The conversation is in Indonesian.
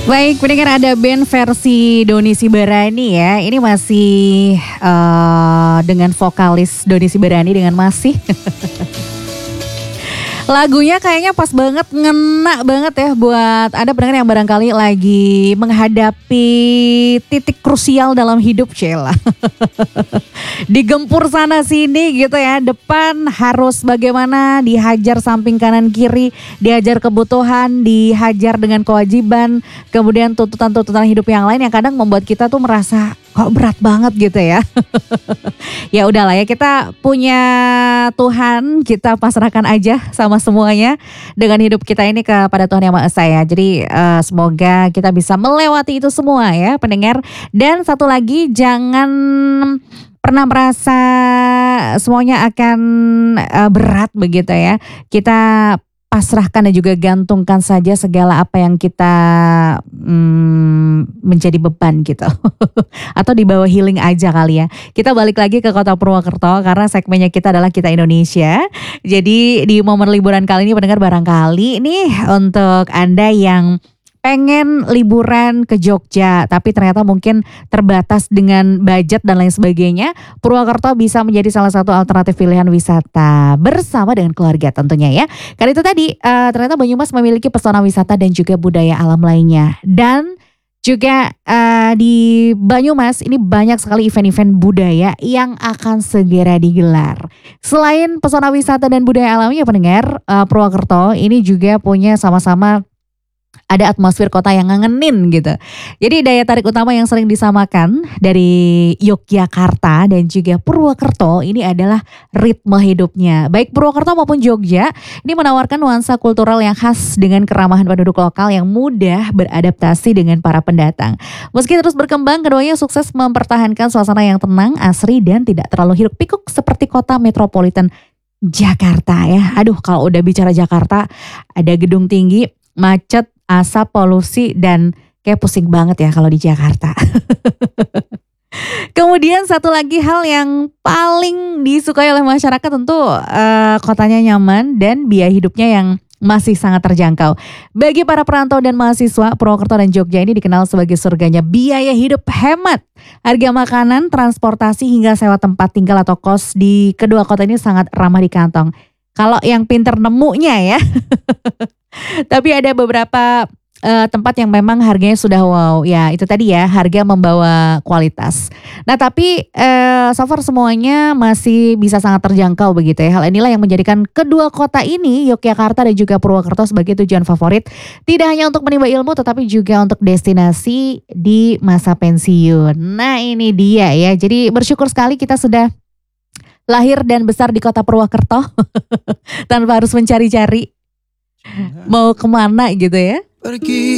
Baik, pendengar, ada band versi Doni Sibarani ya. Ini masih dengan vokalis Doni Sibarani dengan masih lagunya kayaknya pas banget, ngena banget ya buat Anda pendengar yang barangkali lagi menghadapi titik krusial dalam hidup, Cela. Digempur sana sini gitu ya, depan harus bagaimana, dihajar samping kanan kiri, dihajar kebutuhan, dihajar dengan kewajiban, kemudian tuntutan-tuntutan hidup yang lain yang kadang membuat kita tuh merasa kok berat banget gitu ya. Ya udahlah ya, kita punya Tuhan, kita pasrahkan aja sama semuanya dengan hidup kita ini kepada Tuhan Yang Maha Esa ya. Jadi semoga kita bisa melewati itu semua ya pendengar. Dan satu lagi, jangan pernah merasa semuanya akan berat begitu ya. Kita pasrahkan dan juga gantungkan saja segala apa yang kita menjadi beban gitu. Atau dibawa healing aja kali ya. Kita balik lagi ke kota Purwokerto karena segmennya kita adalah Kita Indonesia. Jadi di momen liburan kali ini pendengar, barangkali nih untuk Anda yang pengen liburan ke Jogja tapi ternyata mungkin terbatas dengan budget dan lain sebagainya, Purwokerto bisa menjadi salah satu alternatif pilihan wisata bersama dengan keluarga tentunya ya. Karena itu tadi ternyata Banyumas memiliki pesona wisata dan juga budaya alam lainnya. Dan juga di Banyumas ini banyak sekali event-event budaya yang akan segera digelar. Selain pesona wisata dan budaya alamnya pendengar, Purwokerto ini juga punya sama-sama ada atmosfer kota yang ngangenin gitu. Jadi daya tarik utama yang sering disamakan dari Yogyakarta dan juga Purwokerto ini adalah ritme hidupnya. Baik Purwokerto maupun Jogja ini menawarkan nuansa kultural yang khas dengan keramahan penduduk lokal yang mudah beradaptasi dengan para pendatang. Meski terus berkembang, keduanya sukses mempertahankan suasana yang tenang, asri dan tidak terlalu hiruk pikuk seperti kota metropolitan Jakarta ya. Aduh, kalau udah bicara Jakarta, ada gedung tinggi, macet, asap, polusi, dan kayak pusing banget ya kalau di Jakarta. Kemudian satu lagi hal yang paling disukai oleh masyarakat tentu kotanya nyaman dan biaya hidupnya yang masih sangat terjangkau. Bagi para perantau dan mahasiswa, Purwokerto dan Jogja ini dikenal sebagai surganya biaya hidup hemat. Harga makanan, transportasi hingga sewa tempat tinggal atau kos di kedua kota ini sangat ramah di kantong. Kalau yang pinter nemunya ya. Tapi ada beberapa tempat yang memang harganya sudah wow. Ya itu tadi ya, harga membawa kualitas. Nah tapi so far semuanya masih bisa sangat terjangkau begitu ya. Hal inilah yang menjadikan kedua kota ini, Yogyakarta dan juga Purwokerto, sebagai tujuan favorit. Tidak hanya untuk menimba ilmu tetapi juga untuk destinasi di masa pensiun. Nah ini dia ya. Jadi bersyukur sekali kita sudah lahir dan besar di kota Purwokerto. Tanpa harus mencari-cari mau kemana gitu ya. Pergi